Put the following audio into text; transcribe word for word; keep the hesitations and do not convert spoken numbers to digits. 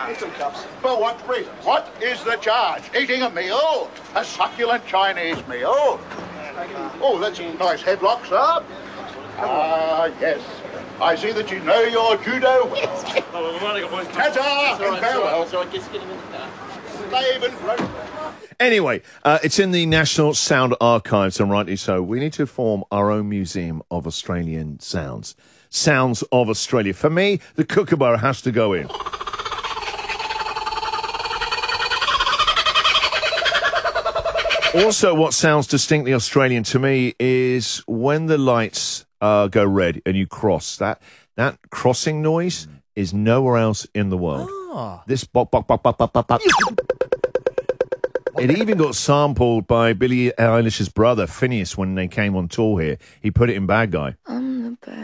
For what reason? What is the charge? Eating a meal? A succulent Chinese meal? Oh, that's a nice headlock, sir. Ah, yes. I see that you know your judo well. Ta-ta and farewell. Slave and float. Anyway, uh, it's in the National Sound Archives, and rightly so. We need to form our own museum of Australian sounds. Sounds of Australia. For me, the kookaburra has to go in. Also, what sounds distinctly Australian to me is when the lights uh, go red and you cross. That that crossing noise is nowhere else in the world. Oh. This bop, bop, bop, bop, bop, bop, bop. It even got sampled by Billie Eilish's brother, Phineas, when they came on tour here. He put it in Bad Guy. I'm the bad